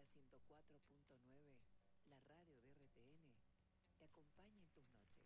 104.9, la radio de RTN, te acompaña en tus noches.